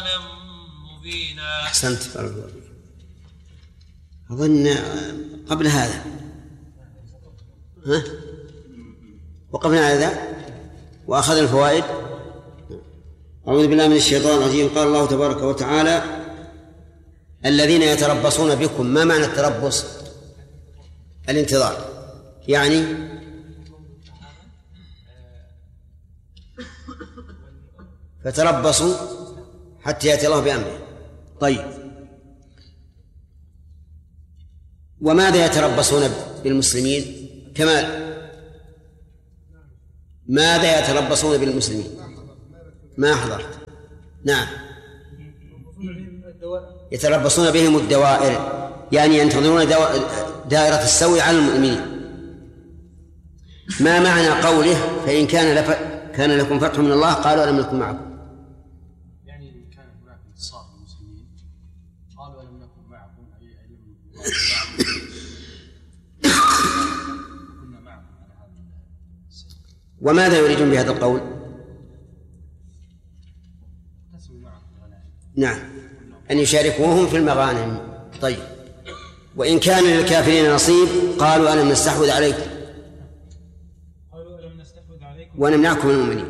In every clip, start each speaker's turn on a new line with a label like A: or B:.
A: أحسنت. أظن قبل هذا وقفنا على ذا وأخذ الفوائد. أعوذ بالله من الشيطان الرجيم. قال الله تبارك وتعالى: الذين يتربصون بكم. ما معنى التربص؟ الانتظار، يعني فتربصوا حتى يأتي الله بأمره. طيب، وماذا يتربصون بالمسلمين؟ كمال، ماذا يتربصون بالمسلمين؟ ما حضرت. نعم، يتربصون بهم الدوائر، يعني ينتظرون دائرة السوء على المؤمنين. ما معنى قوله: فإن كان لكم فتح من الله قالوا ألم نكن معكم؟
B: يعني كان هناك انتصار للمسلمين قالوا ألم نكن معكم، أي كنا معكم على هذا السيد.
A: وماذا يريدون بهذا القول؟ نعم، أن يشاركوهم في المغانم. طيب، وإن كان للكافرين نصيب قالوا ألم نستحوذ عليكم ونمنعكم من المؤمنين.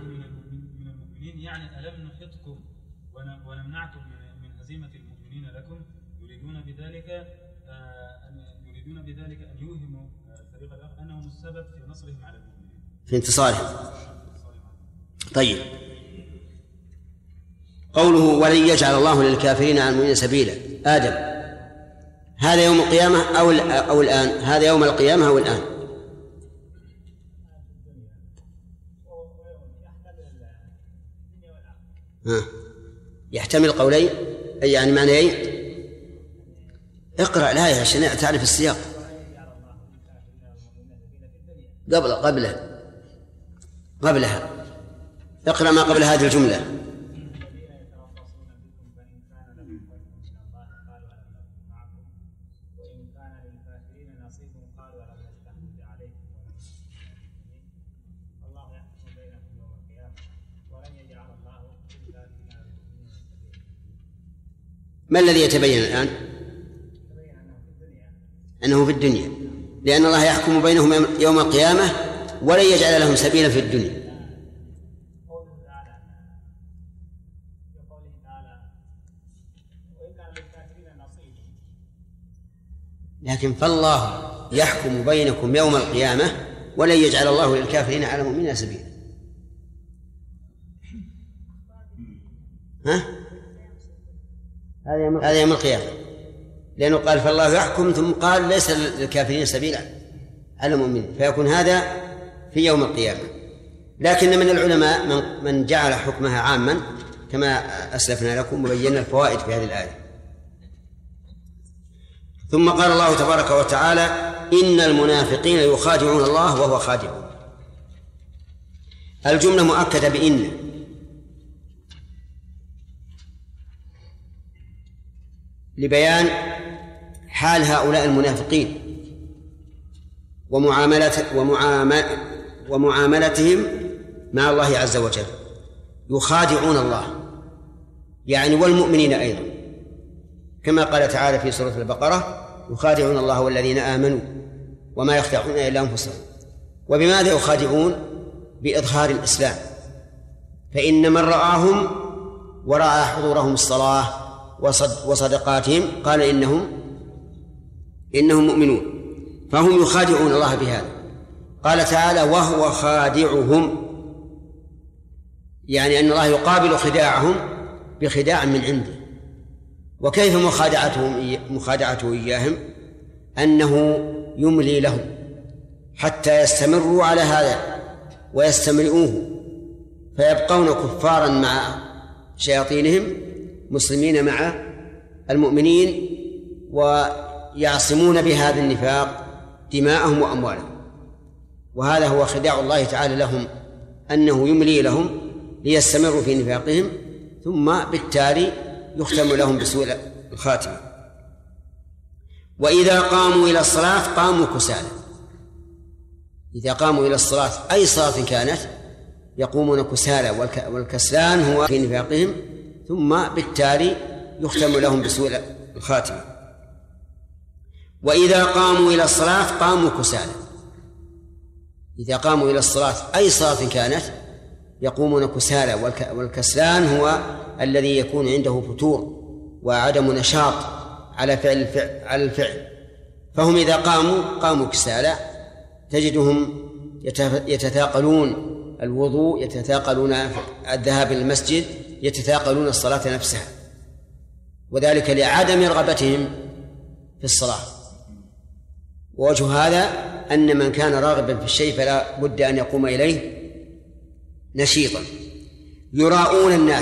C: يعني ألم نحطكم ونمنعكم من هزيمة المؤمنين لكم، يريدون بذلك أن يوهموا الفريق الآخر أنهم السبب في نصرهم على المؤمنين،
A: في انتصارهم. طيب، قوله: ولن يجعل الله للكافرين على المؤمنين سبيلا. آدم، هذا يوم القيامة أو الآن؟ هذا يوم القيامة أو الآن؟ يحتمل قولين، يعني معنيين. اقرأ الآية عشان تعرف السياق. قبلها اقرأ ما قبل هذه الجملة. ما الذي يتبين الآن؟ أنه في الدنيا، لأن الله يحكم بينهم يوم القيامة ولن يجعل لهم سبيلا في الدنيا. لكن فالله يحكم بينكم يوم القيامة ولن يجعل الله للكافرين على المؤمنين سبيلا. هذا يوم القيامة، لأنه قال فالله يحكم ثم قال ليس للكافرين سبيلا على المؤمنين، فيكون هذا في يوم القيامة. لكن من العلماء من جعل حكمها عاما كما أسلفنا لكم وبينا الفوائد في هذه الآية. ثم قال الله تبارك وتعالى: إن المنافقين يخادعون الله وهو خادعهم. الجملة مؤكدة بإن، لبيان حال هؤلاء المنافقين ومعاملتهم مع الله عز وجل. يخادعون الله يعني والمؤمنين أيضا، كما قال تعالى في سورة البقرة: يخادعون الله والذين آمنوا وما يخدعون إلا أنفسهم. وبماذا يخادعون؟ بإظهار الإسلام، فإن من رآهم ورأى حضورهم الصلاة وصدقاتهم قال إنهم مؤمنون، فهم يخادعون الله بهذا. قال تعالى: وهو خادعهم، يعني أن الله يقابل خداعهم بخداع من عنده. وكيف مخادعته إياهم؟ أنه يملي لهم حتى يستمروا على هذا ويستمرئوه، فيبقون كفارا مع شياطينهم، مسلمين مع المؤمنين، ويعصمون بهذا النفاق دماءهم وأموالهم. وهذا هو خداع الله تعالى لهم، أنه يملي لهم ليستمروا في نفاقهم، ثم بالتالي يختم لهم بسوء الخاتمة. وإذا قاموا إلى الصلاة قاموا كسالى. إذا قاموا إلى الصلاة أي صلاة كانت يقومون كسالى، والكسلان هو في نفاقهم ثم بالتالي يختم لهم بسوء الخاتمة. وإذا قاموا إلى الصلاة قاموا كسالى. إذا قاموا إلى الصلاة أي صلاة كانت يقومون كسالى، والكسلان هو الذي يكون عنده فتور وعدم نشاط على الفعل. فهم إذا قاموا كسالى، تجدهم يتثاقلون الوضوء، يتثاقلون الذهاب إلى المسجد، يتثاقلون الصلاة نفسها، وذلك لعدم رغبتهم في الصلاة. ووجه هذا أن من كان راغبا في الشيء فلا بد أن يقوم إليه نشيطا. يراؤون الناس